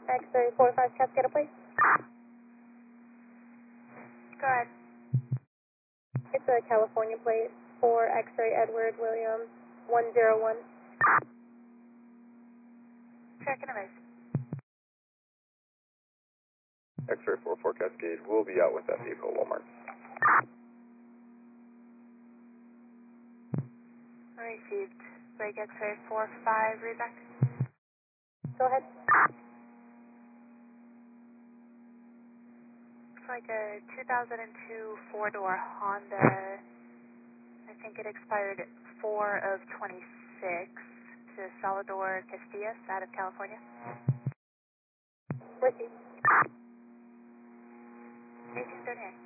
X-ray 45 Cascada, please. Go ahead. It's a California plate for X-ray Edward William 101. Check and erase. X-ray 44 Cascade will be out with that vehicle, Walmart. Received. Break X-ray 45, read back. Go ahead. Looks like a 2002 four-door Honda. I think it expired 4 of 26 to Salvador Castillas out of California. Received. 1838.